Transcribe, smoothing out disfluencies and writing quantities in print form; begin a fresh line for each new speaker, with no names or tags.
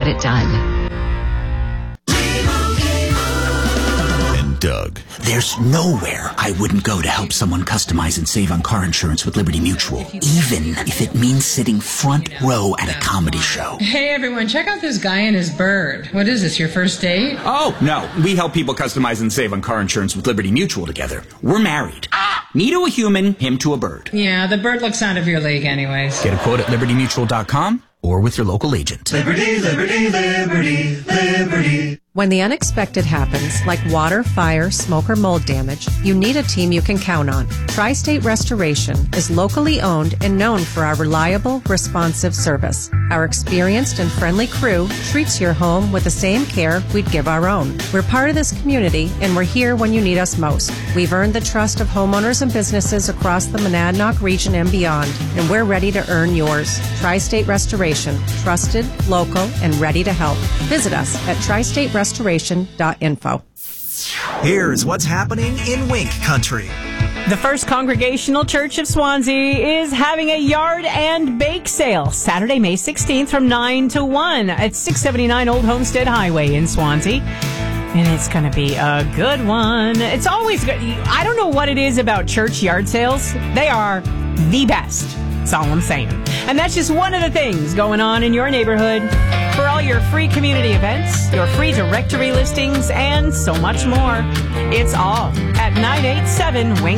it done.
Doug.
There's nowhere I wouldn't go to help someone customize and save on car insurance with Liberty Mutual, even if it means sitting front row at a comedy show.
Hey everyone, check out this guy and his bird. What is this, your first date?
Oh, no. We help people customize and save on car insurance with Liberty Mutual together. We're married. Me to a human, him to a bird.
Yeah, the bird looks out of your league anyways.
Get a quote at libertymutual.com or with your local agent.
Liberty, liberty, liberty, liberty.
When the unexpected happens, like water, fire, smoke, or mold damage, you need a team you can count on. Tri-State Restoration is locally owned and known for our reliable, responsive service. Our experienced and friendly crew treats your home with the same care we'd give our own. We're part of this community, and we're here when you need us most. We've earned the trust of homeowners and businesses across the Monadnock region and beyond, and we're ready to earn yours. Tri-State Restoration, trusted, local, and ready to help. Visit us at tristaterestoration.info.
Here's what's happening in Wink Country.
The First Congregational Church of Swansea is having a yard and bake sale Saturday, May 16th from 9 to 1 at 679 Old Homestead Highway in Swansea. And it's going to be a good one. It's always good. I don't know what it is about church yard sales. They are the best. That's all I'm saying. And that's just one of the things going on in your neighborhood. For all your free community events, your free directory listings, and so much more. It's all at 987 Wink